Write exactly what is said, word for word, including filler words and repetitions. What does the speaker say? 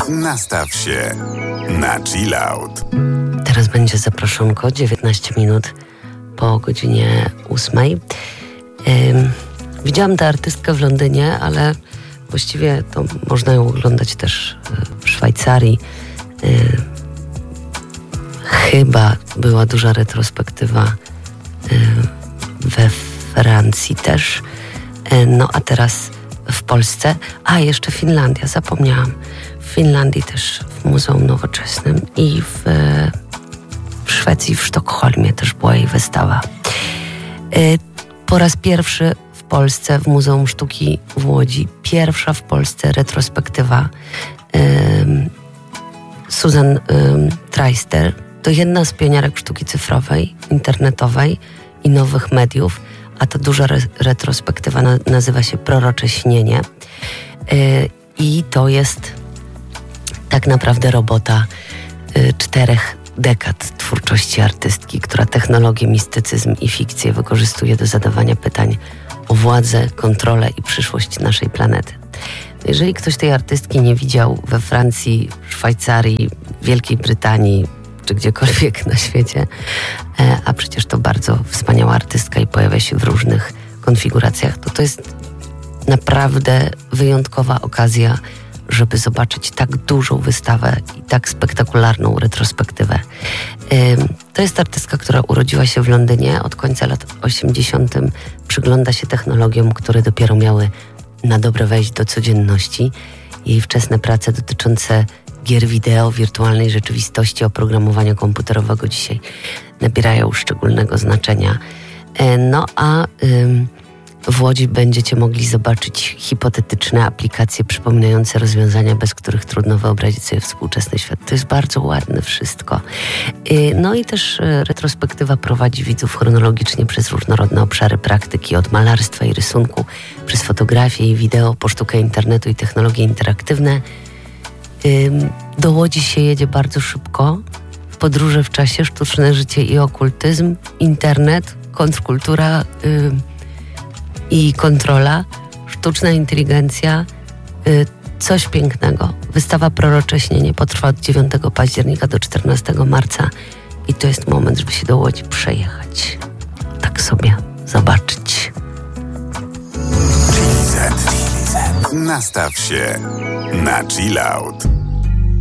Nastaw się na chill out. Teraz będzie zaproszonko, dziewiętnaście minut po godzinie ósmej. Ym, widziałam tę artystkę w Londynie, ale właściwie to można ją oglądać też w Szwajcarii. Yy, chyba była duża retrospektywa yy, we Francji też. Yy, no a teraz w Polsce. A, jeszcze Finlandia, zapomniałam. W Finlandii też w Muzeum Nowoczesnym i w, w Szwecji, w Sztokholmie też była jej wystawa. Yy, po raz pierwszy w Polsce w Muzeum Sztuki w Łodzi, pierwsza w Polsce retrospektywa yy, Susan yy, Treister. To jedna z pionierek sztuki cyfrowej, internetowej i nowych mediów, a ta duża re- retrospektywa na, nazywa się Prorocze Śnienie. Yy, I to jest tak naprawdę robota yy, czterech dekad twórczości artystki, która technologię, mistycyzm i fikcję wykorzystuje do zadawania pytań o władzę, kontrolę i przyszłość naszej planety. Jeżeli ktoś tej artystki nie widział we Francji, Szwajcarii, Wielkiej Brytanii czy gdziekolwiek na świecie, a przecież to bardzo wspaniała artystka i pojawia się w różnych konfiguracjach, to to jest naprawdę wyjątkowa okazja, żeby zobaczyć tak dużą wystawę i tak spektakularną retrospektywę. To jest artystka, która urodziła się w Londynie, od końca lat osiemdziesiątych przygląda się technologiom, które dopiero miały na dobre wejść do codzienności. Jej wczesne prace dotyczące gier wideo, wirtualnej rzeczywistości, oprogramowania komputerowego dzisiaj nabierają szczególnego znaczenia. No a ym, w Łodzi będziecie mogli zobaczyć hipotetyczne aplikacje przypominające rozwiązania, bez których trudno wyobrazić sobie współczesny świat. To jest bardzo ładne wszystko. Yy, no i też yy, retrospektywa prowadzi widzów chronologicznie przez różnorodne obszary praktyki, od malarstwa i rysunku, przez fotografię i wideo, po sztukę internetu i technologie interaktywne. Do Łodzi się jedzie bardzo szybko. Podróże w czasie, sztuczne życie i okultyzm, internet, kontrkultura yy, i kontrola, sztuczna inteligencja, yy, coś pięknego. Wystawa Prorocze Śnienie potrwa od dziewiątego października do czternastego marca i to jest moment, żeby się do Łodzi przejechać. Tak sobie zobaczyć. Nastaw się na chill out.